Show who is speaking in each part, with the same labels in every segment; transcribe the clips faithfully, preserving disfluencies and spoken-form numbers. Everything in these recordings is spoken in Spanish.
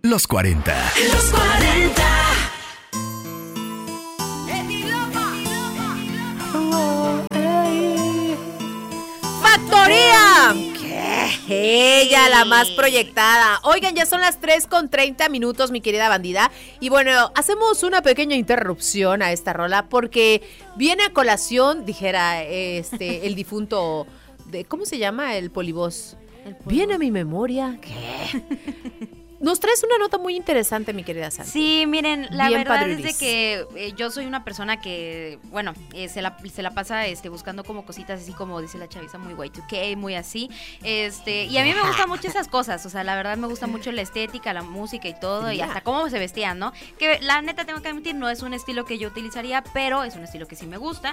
Speaker 1: Los cuarenta.
Speaker 2: Los cuarenta.
Speaker 3: ¡Factoría! ¿Qué? Ella, la más proyectada. Oigan, ya son las tres con treinta minutos, mi querida bandida. Y bueno, hacemos una pequeña interrupción a esta rola porque viene a colación, dijera este el difunto, de, ¿cómo se llama? El polibos. El polibos. Viene a mi memoria. ¿Qué? Nos traes una nota muy interesante, mi querida Santi.
Speaker 4: Sí, miren, la
Speaker 3: Bien
Speaker 4: verdad
Speaker 3: padriulis.
Speaker 4: es de que eh, yo soy una persona que, bueno, eh, se, la, se la pasa este, buscando como cositas así como dice la chaviza, muy Y dos K, muy así. este Y a mí me gustan mucho esas cosas, o sea, la verdad me gusta mucho la estética, la música y todo, y hasta cómo se vestían, ¿no? Que la neta tengo que admitir, no es un estilo que yo utilizaría, pero es un estilo que sí me gusta.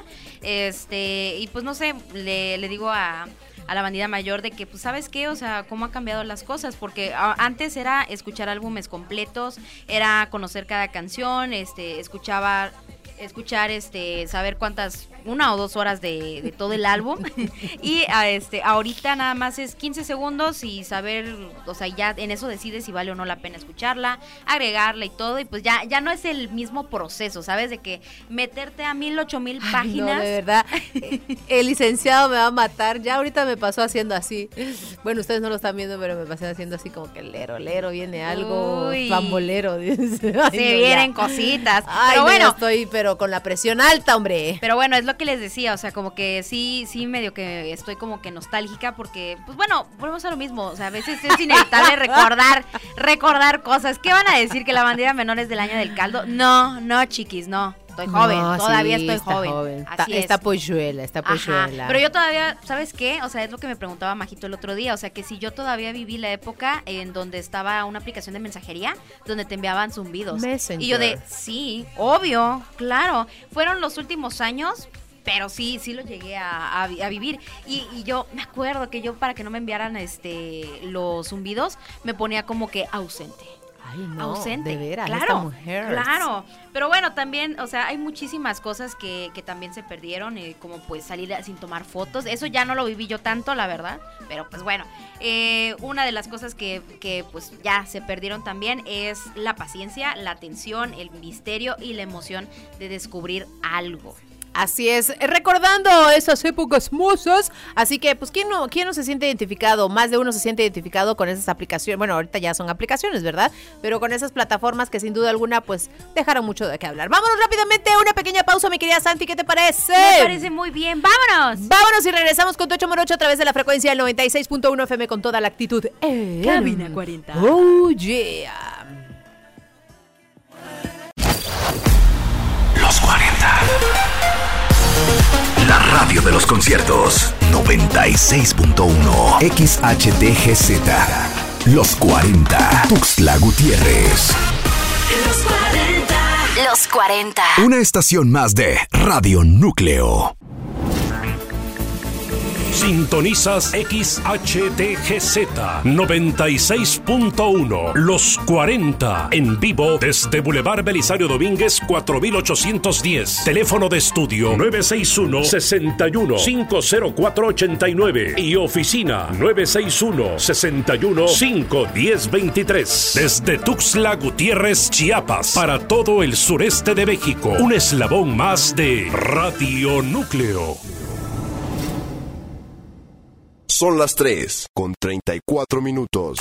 Speaker 4: este Y pues no sé, le, le digo a... a la bandida mayor de que, pues, ¿sabes qué? O sea, cómo han cambiado las cosas, porque a, antes era escuchar álbumes completos, era conocer cada canción, este, escuchaba, escuchar, este, saber cuántas, una o dos horas de, de todo el álbum, y a, este, ahorita nada más es quince segundos y saber, o sea, ya en eso decides si vale o no la pena escucharla, agregarla y todo, y pues ya, ya no es el mismo proceso, ¿sabes? De que meterte a mil, ocho mil páginas.
Speaker 3: Ay, no, de verdad, el licenciado me va a matar. Ya ahorita me pasó haciendo así. Bueno, ustedes no lo están viendo, pero me pasé haciendo así como que lero, lero, viene algo
Speaker 4: Uy.
Speaker 3: bambolero. Dice.
Speaker 4: Se
Speaker 3: Ay, no,
Speaker 4: vienen
Speaker 3: ya.
Speaker 4: cositas.
Speaker 3: Ay,
Speaker 4: pero
Speaker 3: no,
Speaker 4: bueno,
Speaker 3: ya estoy pero con la presión alta, hombre.
Speaker 4: Pero bueno, es lo que les decía, o sea, como que sí, sí medio que estoy como que nostálgica porque, pues bueno, volvemos a lo mismo, o sea, a veces es inevitable recordar, recordar cosas. ¿Qué van a decir, que la bandera menor es del año del caldo? No, no, chiquis, no. Estoy joven,
Speaker 3: No,
Speaker 4: todavía
Speaker 3: sí,
Speaker 4: estoy
Speaker 3: está
Speaker 4: joven.
Speaker 3: joven.
Speaker 4: Así
Speaker 3: Está,
Speaker 4: es.
Speaker 3: está polluela, está polluela.
Speaker 4: Ajá, pero yo todavía, ¿sabes qué? O sea, es lo que me preguntaba Majito el otro día, o sea, que si yo todavía viví la época en donde estaba una aplicación de mensajería donde te enviaban zumbidos.
Speaker 3: Messenger.
Speaker 4: Y yo de, sí, obvio, claro. Fueron los últimos años, pero sí, sí lo llegué a, a, a vivir. Y, y yo me acuerdo que yo, para que no me enviaran este los zumbidos, me ponía como que ausente.
Speaker 3: Ay, no,
Speaker 4: ausente.
Speaker 3: de veras,
Speaker 4: claro,
Speaker 3: esta mujer.
Speaker 4: claro. Pero bueno, también, o sea, hay muchísimas cosas que, que también se perdieron, eh, como pues salir a, sin tomar fotos. Eso ya no lo viví yo tanto, la verdad. Pero pues bueno, eh, una de las cosas que, que pues ya se perdieron también es la paciencia, la atención, el misterio y la emoción de descubrir algo.
Speaker 3: Así es, recordando esas épocas mozas, así que pues ¿quién no, quién no se siente identificado? Más de uno se siente identificado con esas aplicaciones, bueno, ahorita ya son aplicaciones, ¿verdad? Pero con esas plataformas que sin duda alguna pues dejaron mucho de qué hablar. Vámonos rápidamente a una pequeña pausa, mi querida Santi, ¿qué te parece?
Speaker 4: Me parece muy bien, ¡vámonos!
Speaker 3: Vámonos y regresamos con Tocho Morocho a través de la frecuencia del noventa y seis punto uno F M con toda la actitud. En
Speaker 4: Cabina cuarenta.
Speaker 3: Oh, yeah.
Speaker 1: Los cuarenta. La radio de los conciertos. noventa y seis punto uno X H D G Z. Los cuarenta. Tuxtla Gutiérrez.
Speaker 2: Los cuarenta.
Speaker 5: Los cuarenta.
Speaker 1: Una estación más de Radio Núcleo.
Speaker 6: Sintonizas X H D G Z noventa y seis punto uno. Los cuarenta. En vivo desde Boulevard Belisario Domínguez cuatro mil ochocientos diez. Teléfono de estudio nueve seis uno, seis uno, cinco cero cuatro ocho nueve. Y oficina nueve seis uno, seis uno, cinco uno cero dos tres. Desde Tuxtla Gutiérrez, Chiapas. Para todo el sureste de México. Un eslabón más de Radio Núcleo.
Speaker 7: Son las tres con treinta y cuatro minutos.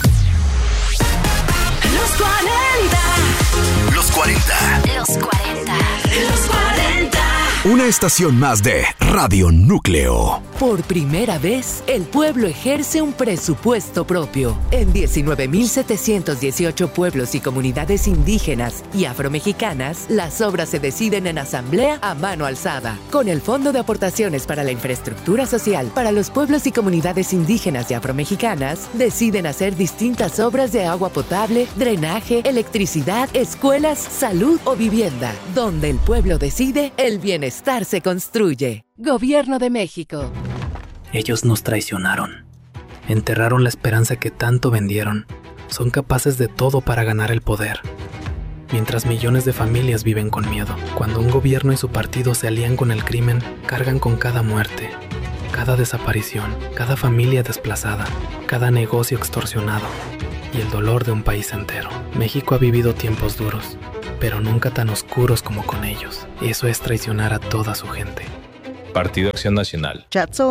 Speaker 2: Los cuarenta.
Speaker 1: Los cuarenta.
Speaker 5: Los cuarenta.
Speaker 2: Los cuarenta.
Speaker 1: Una estación más de Radio Núcleo.
Speaker 8: Por primera vez, el pueblo ejerce un presupuesto propio. En diecinueve mil setecientos dieciocho pueblos y comunidades indígenas y afromexicanas, las obras se deciden en asamblea a mano alzada. Con el Fondo de Aportaciones para la Infraestructura Social para los pueblos y comunidades indígenas y afromexicanas, deciden hacer distintas obras de agua potable, drenaje, electricidad, escuelas, salud o vivienda. Donde el pueblo decide, el bienestar se construye. Gobierno de México.
Speaker 9: Ellos nos traicionaron. Enterraron la esperanza que tanto vendieron. Son capaces de todo para ganar el poder. Mientras millones de familias viven con miedo. Cuando un gobierno y su partido se alían con el crimen, cargan con cada muerte, cada desaparición, cada familia desplazada, cada negocio extorsionado. y el dolor de un país entero. México ha vivido tiempos duros, pero nunca tan oscuros como con ellos. Eso es traicionar a toda su gente.
Speaker 5: Partido Acción Nacional.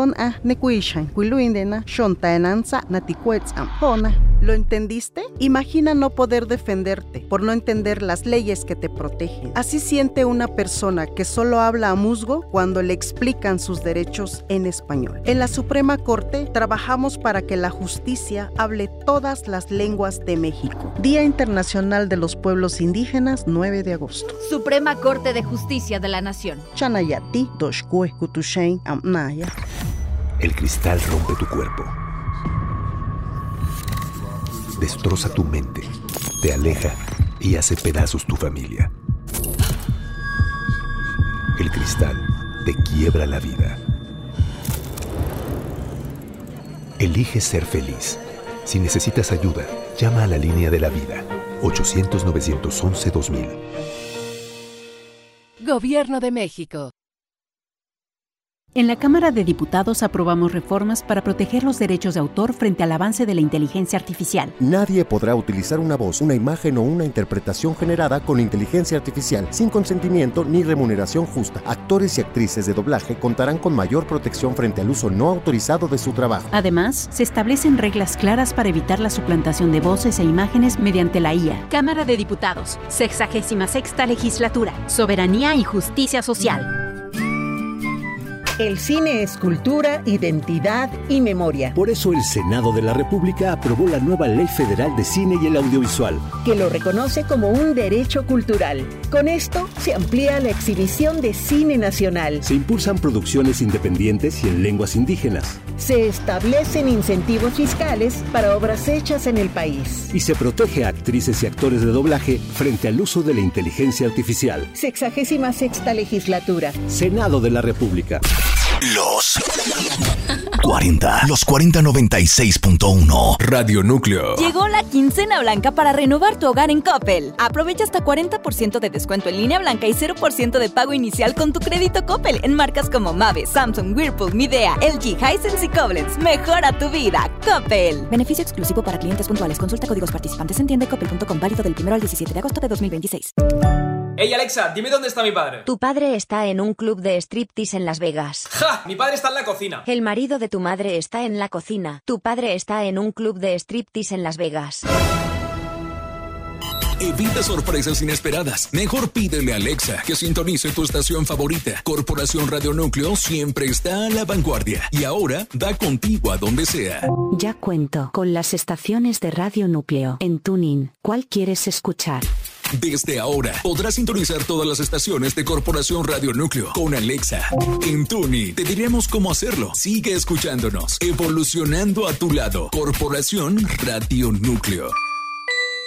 Speaker 10: ¿Lo entendiste? Imagina no poder defenderte por no entender las leyes que te protegen. Así siente una persona que solo habla a musgo cuando le explican sus derechos en español. En la Suprema Corte trabajamos para que la justicia hable todas las lenguas de México. Día Internacional de los Pueblos Indígenas, nueve de agosto.
Speaker 11: Suprema Corte de Justicia de la Nación.
Speaker 10: Chanayati, Doshkue, Kutushain, Amnaya.
Speaker 1: El cristal rompe tu cuerpo. Destroza tu mente, te aleja y hace pedazos tu familia. El cristal te quiebra la vida. Elige ser feliz. Si necesitas ayuda, llama a la línea de la vida. ochocientos, novecientos once, dos mil.
Speaker 8: Gobierno de México.
Speaker 12: En la Cámara de Diputados aprobamos reformas para proteger los derechos de autor frente al avance de la inteligencia artificial.
Speaker 13: Nadie podrá utilizar una voz, una imagen o una interpretación generada con inteligencia artificial sin consentimiento ni remuneración justa. Actores y actrices de doblaje contarán con mayor protección frente al uso no autorizado de su trabajo.
Speaker 12: Además, se establecen reglas claras para evitar la suplantación de voces e imágenes mediante la I A.
Speaker 11: Cámara de Diputados, sexagésima sexta legislatura. Soberanía y justicia social.
Speaker 14: El cine es cultura, identidad y memoria.
Speaker 15: Por eso el Senado de la República aprobó la nueva Ley Federal de Cine y el Audiovisual,
Speaker 14: que lo reconoce como un derecho cultural. Con esto se amplía la exhibición de cine nacional.
Speaker 15: Se impulsan producciones independientes y en lenguas indígenas.
Speaker 14: Se establecen incentivos fiscales para obras hechas en el país.
Speaker 15: Y se protege a actrices y actores de doblaje frente al uso de la inteligencia artificial.
Speaker 14: Sexagésima sexta legislatura.
Speaker 15: Senado de la República.
Speaker 1: Los cuarenta. Los cuarenta noventa y seis punto uno. Radio Núcleo.
Speaker 16: Llegó la quincena blanca para renovar tu hogar en Coppel. Aprovecha hasta cuarenta por ciento de descuento en línea blanca y cero por ciento de pago inicial con tu crédito Coppel en marcas como Mave, Samsung, Whirlpool, Midea, L G, Hisense y Koblenz. Mejora tu vida. Coppel. Beneficio exclusivo para clientes puntuales. Consulta códigos participantes en tienda coppel punto com. Válido del primero al diecisiete de agosto de dos mil veintiséis.
Speaker 17: Hey Alexa, dime dónde está mi padre.
Speaker 18: Tu padre está en un club de striptease en Las Vegas.
Speaker 17: ¡Ja! Mi padre está en la cocina.
Speaker 18: El marido de tu madre está en la cocina. Tu padre está en un club de striptease en Las Vegas.
Speaker 1: Evita sorpresas inesperadas. Mejor pídele a Alexa que sintonice tu estación favorita. Corporación Radio Núcleo siempre está a la vanguardia y ahora va contigo a donde sea.
Speaker 19: Ya cuento con las estaciones de Radio Núcleo en TuneIn. ¿Cuál quieres escuchar?
Speaker 1: Desde ahora podrás sintonizar todas las estaciones de Corporación Radio Núcleo con Alexa. En TuneIn te diremos cómo hacerlo. Sigue escuchándonos, evolucionando a tu lado. Corporación Radio Núcleo.